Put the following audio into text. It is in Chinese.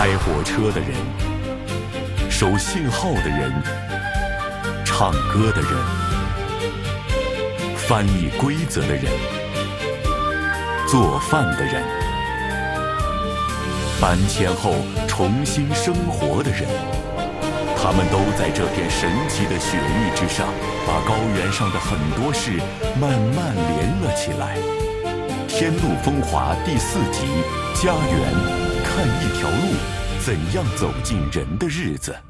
开火车的人，守信号的人，唱歌的人，翻译规则的人，做饭的人，搬迁后重新生活的人，他们都在这片神奇的雪域之上，把高原上的很多事慢慢连了起来。《天路风华》第4集，家园，看一条路，怎样走进人的日子。